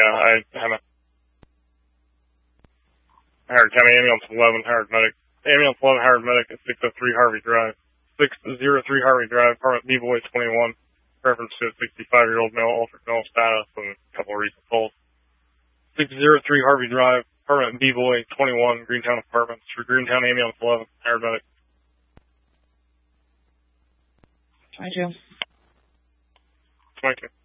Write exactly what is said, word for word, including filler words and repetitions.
I haven't. Howard County Ambulance eleven, Howard Medic. Ambulance eleven, Howard Medic at six oh three Harvey Drive. six oh three Harvey Drive, apartment B-Boy twenty-one. Reference to a sixty-five-year-old male, altered mental status, and a couple of recent calls. six oh three Harvey Drive, apartment B-Boy twenty-one, Greentown Apartments. For Greentown Ambulance eleven, Howard Medic. twenty-two. twenty-two.